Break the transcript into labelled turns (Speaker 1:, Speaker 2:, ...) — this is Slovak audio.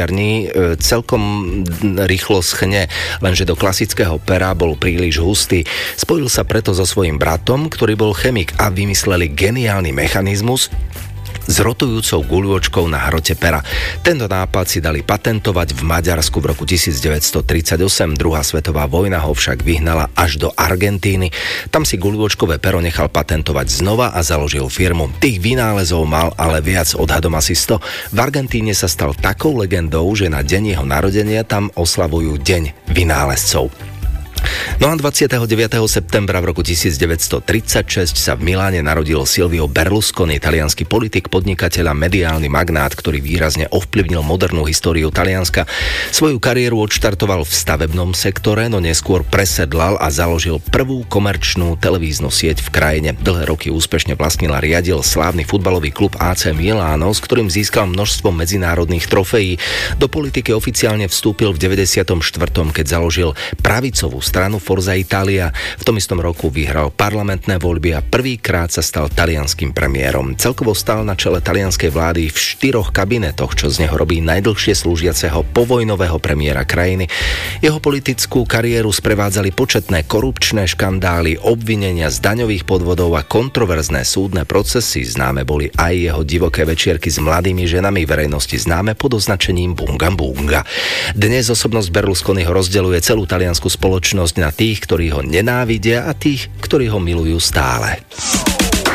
Speaker 1: čierni, celkom rýchlo schne, lenže do klasického pera bol príliš hustý. Spojil sa preto so svojím bratom, ktorý bol chemik, a vymysleli geniálny mechanizmus s rotujúcou guľôčkou na hrote pera. Tento nápad si dali patentovať v Maďarsku v roku 1938. Druhá svetová vojna ho však vyhnala až do Argentíny. Tam si guľôčkové pero nechal patentovať znova a založil firmu. Tých vynálezov mal ale viac, odhadom asi 100. V Argentíne sa stal takou legendou, že na deň jeho narodenia tam oslavujú Deň vynálezcov. No a 29. septembra v roku 1936 sa v Miláne narodil Silvio Berlusconi, taliansky politik, podnikateľ a mediálny magnát, ktorý výrazne ovplyvnil modernú históriu Talianska. Svoju kariéru odštartoval v stavebnom sektore, no neskôr presedlal a založil prvú komerčnú televíznu sieť v krajine. Dlhé roky úspešne vlastnil a riadil slávny futbalový klub AC Milano, s ktorým získal množstvo medzinárodných trofejí. Do politiky oficiálne vstúpil v 94., keď založil pravicovú stranu Forza Italia. V tom istom roku vyhral parlamentné voľby a prvýkrát sa stal talianskym premiérom. Celkovo stál na čele talianskej vlády v 4 kabinetoch, čo z neho robí najdlhšie slúžiaceho povojnového premiéra krajiny. Jeho politickú kariéru sprevádzali početné korupčné škandály, obvinenia z daňových podvodov a kontroverzné súdne procesy. Známe boli aj jeho divoké večierky s mladými ženami, verejnosti známe pod označením Bunga Bunga. Dnes osobnosť Berlusconiho rozdeľuje celú taliansku spoločnosť na tých, ktorí ho nenávidia, a tých, ktorí ho milujú stále.